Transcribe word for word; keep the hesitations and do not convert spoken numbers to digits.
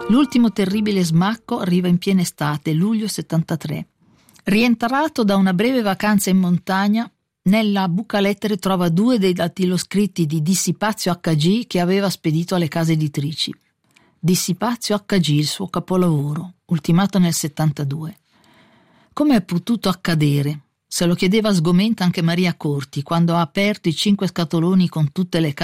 L'ultimo terribile smacco arriva in piena estate, luglio settantatré. Rientrato da una breve vacanza in montagna, nella buca lettere trova due dei dattiloscritti di Dissipazio acca gi che aveva spedito alle case editrici. Dissipazio acca gi, il suo capolavoro, ultimato nel settantadue. Come è potuto accadere? Se lo chiedeva sgomenta anche Maria Corti quando ha aperto i cinque scatoloni con tutte le